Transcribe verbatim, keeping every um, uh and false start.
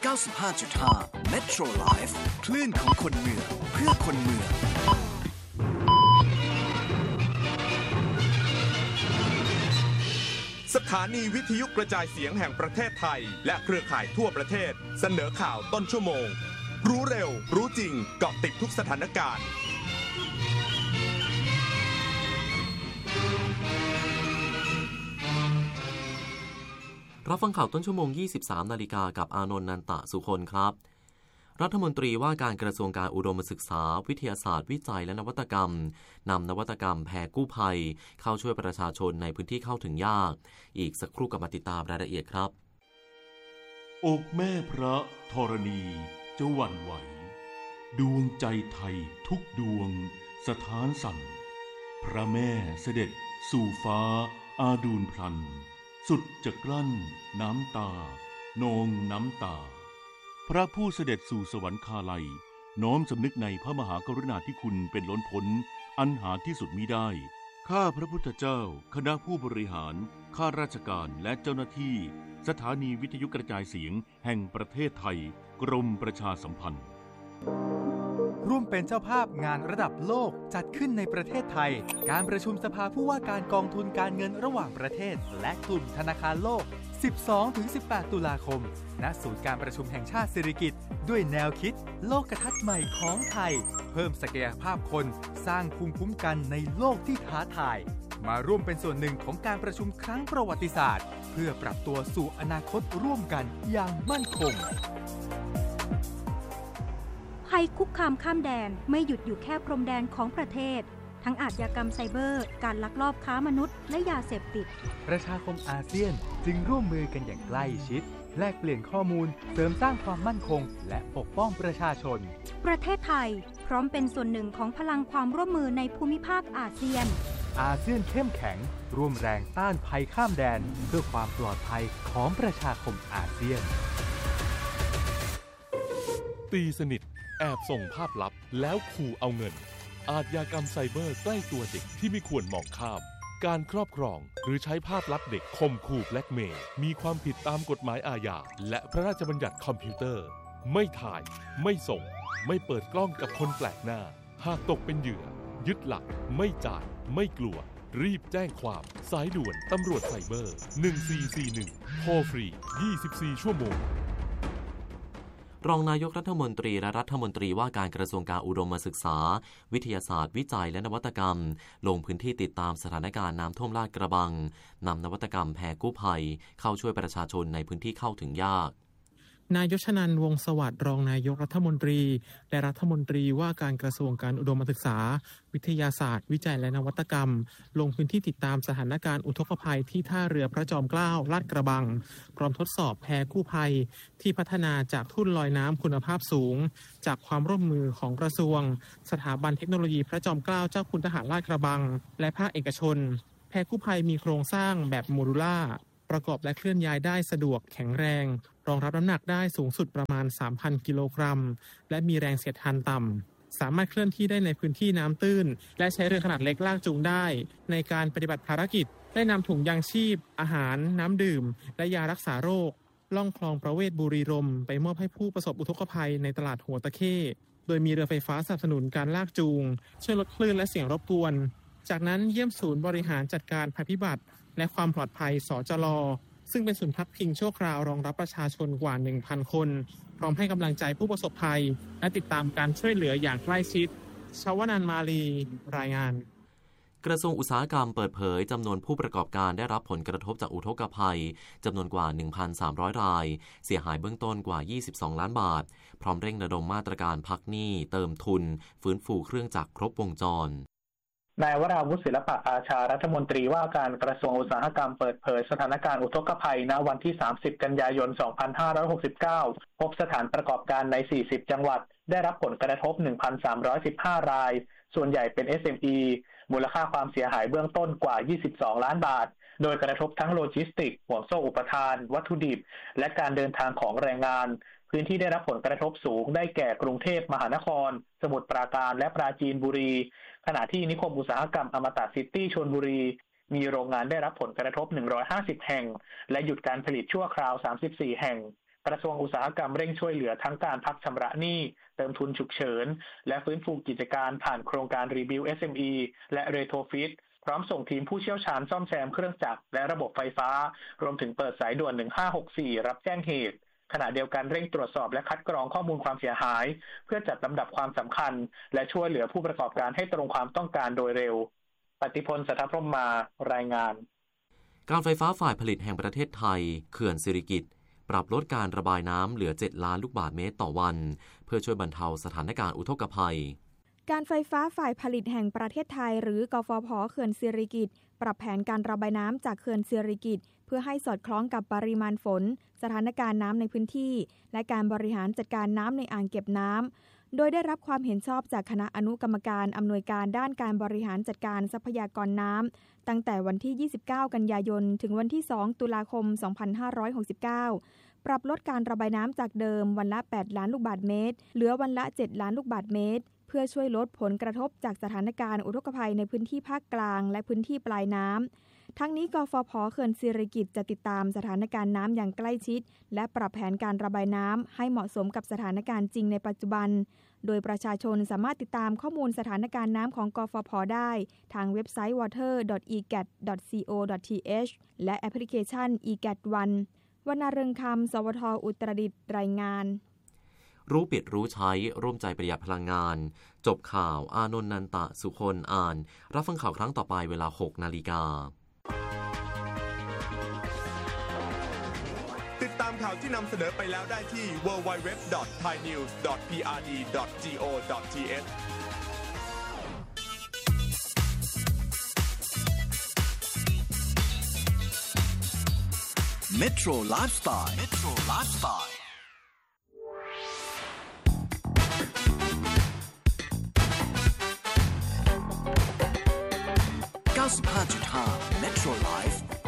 เก้าสิบห้าจุดห้า Metro Live คลื่นของคนเมืองเพื่อคนเมืองสถานีวิทยุกระจายเสียงแห่งประเทศไทยและเครือข่ายทั่วประเทศเสนอข่าวต้นชั่วโมงรู้เร็วรู้จริงเกาะติดทุกสถานการณ์รับฟังข่าวต้นชั่วโมง ยี่สิบสาม นาฬิกากับอานนท์ นันตะสุคนครับรัฐมนตรีว่าการกระทรวงการอุดมศึกษาวิทยาศาสตร์วิจัยและนวัตกรรมนำนวัตกรรมแพกู้ภัยเข้าช่วยประชาชนในพื้นที่เข้าถึงยากอีกสักครู่กับมาติดตามรายละเอียดครับอกแม่พระธรณีจะหวั่นไหวดวงใจไทยทุกดวงสถานสั่นพระแม่เสด็จสู่ฟ้าอาดูลพลันสุดจะกลั้นน้ำตานองน้ำตาพระผู้เสด็จสู่สวรรคาลัยน้อมสำนึกในพระมหากรุณาธิคุณเป็นล้นพ้นอันหาที่สุดมิได้ข้าพระพุทธเจ้าคณะผู้บริหารข้าราชการและเจ้าหน้าที่สถานีวิทยุกระจายเสียงแห่งประเทศไทยกรมประชาสัมพันธ์ร่วมเป็นเจ้าภาพงานระดับโลกจัดขึ้นในประเทศไทยการประชุมสภาผู้ว่าการกองทุนการเงินระหว่างประเทศและกลุ่มธนาคารโลก สิบสองถึงสิบแปด ตุลาคมณศูนย์การประชุมแห่งชาติสิริกิติ์ด้วยแนวคิดโลกทัศน์ใหม่ของไทยเพิ่มศักยภาพคนสร้างภูมิคุ้มกันในโลกที่ท้าทายมาร่วมเป็นส่วนหนึ่งของการประชุมครั้งประวัติศาสตร์เพื่อปรับตัวสู่อนาคตร่วมกันอย่างมั่นคงภัยคุกคามข้ามแดนไม่หยุดอยู่แค่พรมแดนของประเทศทั้งอาชญากรรมไซเบอร์การลักลอบค้ามนุษย์และยาเสพติดประชาคมอาเซียนจึงร่วมมือกันอย่างใกล้ชิดแลกเปลี่ยนข้อมูลเสริมสร้างความมั่นคงและปกป้องประชาชนประเทศไทยพร้อมเป็นส่วนหนึ่งของพลังความร่วมมือในภูมิภาคอาเซียนอาเซียนเข้มแข็งร่วมแรงต้านภัยข้ามแดนเพื่อความปลอดภัยของประชาคมอาเซียนตีสนิทแอบส่งภาพลับแล้วขู่เอาเงินอาชญากรรมไซเบอร์ใกล้ตัวเด็กที่ไม่ควรมองข้ามการครอบครองหรือใช้ภาพลับเด็กข่มขู่แบล็กเมย์มีความผิดตามกฎหมายอาญาและพระราชบัญญัติคอมพิวเตอร์ไม่ถ่ายไม่ส่งไม่เปิดกล้องกับคนแปลกหน้าหากตกเป็นเหยื่อยึดหลักไม่จ่ายไม่กลัวรีบแจ้งความสายด่วนตำรวจไซเบอร์หนึ่งสี่สี่หนึ่งโทรฟรียี่สิบสี่ชั่วโมงรองนายกรัฐมนตรีและรัฐมนตรีว่าการกระทรวงการอุดมศึกษาวิทยาศาสตร์วิจัยและนวัตกรรมลงพื้นที่ติดตามสถานการณ์น้ำท่วมลาดกระบังนำนวัตกรรมแพกู้ภัยเข้าช่วยประชาชนในพื้นที่เข้าถึงยากนายชนันท์ วงศ์สวัสดิ์รองนายกรัฐมนตรีและรัฐมนตรีว่าการกระทรวงการอุดมศึกษาวิทยาศาสตร์วิจัยและนวัตกรรมลงพื้นที่ติดตามสถานการณ์อุทกภัยที่ท่าเรือพระจอมเกล้าลาดกระบังพร้อมทดสอบแพกู้ภัยที่พัฒนาจากทุ่นลอยน้ำคุณภาพสูงจากความร่วมมือของกระทรวงสถาบันเทคโนโลยีพระจอมเกล้าเจ้าคุณทหารลาดกระบังและภาคเอกชนแพกู้ภัยมีโครงสร้างแบบโมดูล่าประกอบและเคลื่อนย้ายได้สะดวกแข็งแรงรองรับน้ำหนักได้สูงสุดประมาณ สามพัน กิโลกรัมและมีแรงเสียดทานต่ำสามารถเคลื่อนที่ได้ในพื้นที่น้ำตื้นและใช้เรือขนาดเล็กลากจูงได้ในการปฏิบัติภารกิจได้นำถุงยางชีพอาหารน้ำดื่มและยารักษาโรคล่องคลองประเวศบุรีรมย์ไปมอบให้ผู้ประสบอุทกภัยในตลาดหัวตะเข้โดยมีเรือไฟฟ้าสนับสนุนการลากจูงช่วยลดคลื่นและเสียงรบกวนจากนั้นเยี่ยมศูนย์บริหารจัดการภัยพิบัติและความปลอดภัยสจล.ซึ่งเป็นศูนย์พักพิงชั่วคราวรองรับประชาชนกว่า หนึ่งพัน คนพร้อมให้กำลังใจผู้ประสบภัยและติดตามการช่วยเหลืออย่างใกล้ชิดชวนันท์ มาลีรายงานกระทรวงอุตสาหกรรมเปิดเผยจำนวนผู้ประกอบการได้รับผลกระทบจากอุทกภัยจำนวนกว่า หนึ่งพันสามร้อย รายเสียหายเบื้องต้นกว่ายี่สิบสองล้านบาทพร้อมเร่งระดมมาตรการพักหนี้เติมทุนฟื้นฟูเครื่องจักรครบวงจรนายวราวุฒิศิลปะอาชารัฐมนตรีว่าการกระทรวงอุตสาหกรรมเปิดเผยสถานการณ์อุทกภัยณวันที่สามสิบกันยายนสองพันห้าร้อยหกสิบเก้าพบสถานประกอบการในสี่สิบจังหวัดได้รับผลกระทบ หนึ่งพันสามร้อยสิบห้า รายส่วนใหญ่เป็น เอส เอ็ม อี มูลค่าความเสียหายเบื้องต้นกว่ายี่สิบสองล้านบาทโดยกระทบทั้งโลจิสติกส์ห่วงโซ่อุปทานวัตถุดิบและการเดินทางของแรงงานพื้นที่ได้รับผลกระทบสูงได้แก่กรุงเทพมหานครสมุทรปราการและปราจีนบุรีขณะที่นิคมอุตสาหกรรมอมตะซิตี้ชลบุรีมีโรงงานได้รับผลกระทบหนึ่งร้อยห้าสิบแห่งและหยุดการผลิตชั่วคราวสามสิบสี่แห่งกระทรวงอุตสาหกรรมเร่งช่วยเหลือทั้งการพักชำระหนี้เติมทุนฉุกเฉินและฟื้นฟูกิจการผ่านโครงการ Rebuild เอส เอ็ม อี และ Retrofit พร้อมส่งทีมผู้เชี่ยวชาญซ่อมแซมเครื่องจักรและระบบไฟฟ้ารวมถึงเปิดสายด่วนหนึ่งห้าหกสี่รับแจ้งเหตุขณะเดียวกันเร่งตรวจสอบและคัดกรองข้อมูลความเสียหายเพื่อจัดลำดับความสำคัญและช่วยเหลือผู้ประกอบการให้ตรงความต้องการโดยเร็วปฏิพล สัทธพรหมมารายงานการไฟฟ้าฝ่ายผลิตแห่งประเทศไทยเขื่อนสิริกิติ์ปรับลดการระบายน้ำเหลือเจ็ดล้านลูกบาศก์เมตรต่อวันเพื่อช่วยบรรเทาสถานการณ์อุทกภัยการไฟฟ้าฝ่ายผลิตแห่งประเทศไทยหรือกฟผ.เขื่อนสิริกิติ์ปรับแผนการระบายน้ำจากเขื่อนสิริกิติ์เพื่อให้สอดคล้องกับปริมาณฝนสถานการณ์น้ำในพื้นที่และการบริหารจัดการน้ำในอ่างเก็บน้ำโดยได้รับความเห็นชอบจากคณะอนุกรรมการอำนวยการด้านการบริหารจัดการทรัพยากรน้ำตั้งแต่วันที่ยี่สิบเก้ากันยายนถึงวันที่สองตุลาคมสองพันห้าร้อยหกสิบเก้าปรับลดการระบายน้ำจากเดิมวันละแปดล้านลูกบาศก์เมตรเหลือวันละเจ็ดล้านลูกบาศก์เมตรเพื่อช่วยลดผลกระทบจากสถานการณ์อุทกภัยในพื้นที่ภาคกลางและพื้นที่ปลายน้ำทั้งนี้กฟผ.เขื่อนสิริกิติ์จะติดตามสถานการณ์น้ำอย่างใกล้ชิดและปรับแผนการระบายน้ำให้เหมาะสมกับสถานการณ์จริงในปัจจุบันโดยประชาชนสามารถติดตามข้อมูลสถานการณ์น้ำของกฟผ.ได้ทางเว็บไซต์ วอเตอร์ ดอท อี แกท ดอท ซี โอ ดอท ที เอช และแอปพลิเคชัน อี แกท วัน วรรณเรืองคำสวท.อุตรดิตถ์รายงานรู้ปิดรู้ใช้ร่วมใจประหยัดพลังงานจบข่าวอานนท์ นันตะสุคนอ่านรับฟังข่าวครั้งต่อไปเวลา หกนาฬิกาติดตามข่าวที่นำเสนอไปแล้วได้ที่ ดับเบิลยู ดับเบิลยู ดับเบิลยู ดอท ไทยนิวส์ ดอท พี อาร์ ดี ดอท จี โอ ดอท ที เอช Metro Lifestyle Metro Lifestyle เก้าสิบห้าจุดห้า Metro Life